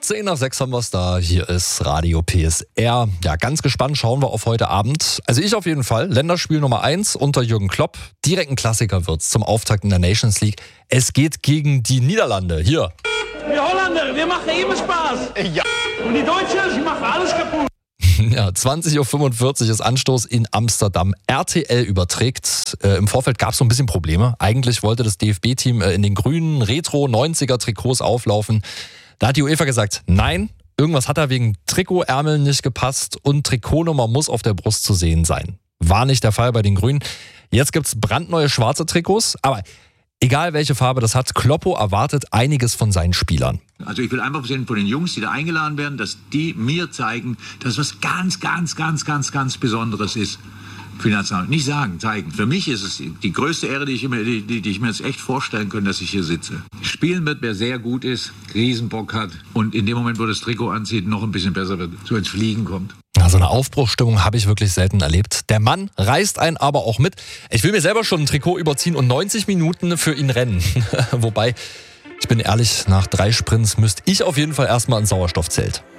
10 nach 6 haben wir es da. Hier ist Radio PSR. Ja, ganz gespannt schauen wir auf heute Abend. Also ich auf jeden Fall. Länderspiel Nummer 1 unter Jürgen Klopp. Direkt ein Klassiker wird's zum Auftakt in der Nations League. Es geht gegen die Niederlande. Hier. Wir Holländer, wir machen immer Spaß. Ja. Und die Deutschen, sie machen alles kaputt. Ja, 20.45 Uhr ist Anstoß in Amsterdam. RTL überträgt. Im Vorfeld gab es so ein bisschen Probleme. Eigentlich wollte das DFB-Team in den grünen Retro-90er-Trikots auflaufen. Da hat die UEFA gesagt, nein, irgendwas hat da wegen Trikotärmeln nicht gepasst und Trikotnummer muss auf der Brust zu sehen sein. War nicht der Fall bei den Grünen. Jetzt gibt's brandneue schwarze Trikots, aber egal welche Farbe das hat, Kloppo erwartet einiges von seinen Spielern. Also ich will einfach von den Jungs, die da eingeladen werden, dass die mir zeigen, dass was ganz Besonderes ist für die Nationalmannschaft. Nicht sagen, zeigen. Für mich ist es die größte Ehre, die ich mir jetzt echt vorstellen kann, dass ich hier sitze. Spielen wird, wer sehr gut ist, Riesenbock hat und in dem Moment, wo das Trikot anzieht, noch ein bisschen besser wird, so ins Fliegen kommt. Ja, so eine Aufbruchsstimmung habe ich wirklich selten erlebt. Der Mann reißt einen aber auch mit. Ich will mir selber schon ein Trikot überziehen und 90 Minuten für ihn rennen. Wobei, ich bin ehrlich, nach 3 Sprints müsste ich auf jeden Fall erstmal ins Sauerstoffzelt.